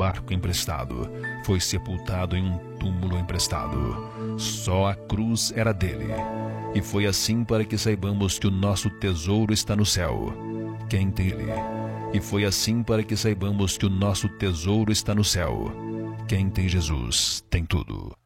barco emprestado, foi sepultado em um túmulo emprestado. Só a cruz era dele. E foi assim para que saibamos que o nosso tesouro está no céu. Quem tem ele? E foi assim para que saibamos que o nosso tesouro está no céu. Quem tem Jesus tem tudo.